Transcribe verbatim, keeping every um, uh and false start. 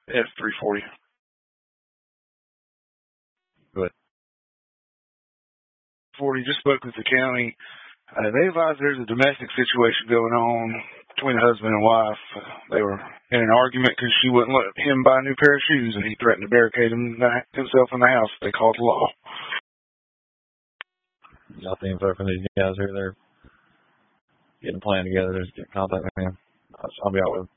F three forty. Good. forty just spoke with the county. Uh, they advised there's a domestic situation going on between the husband and wife. Uh, they were in an argument because she wouldn't let him buy a new pair of shoes, and he threatened to barricade him, himself in the house. They called the law. Got the info from these guys here. They're getting a plan together. Just get in contact with him. I'll be out with him.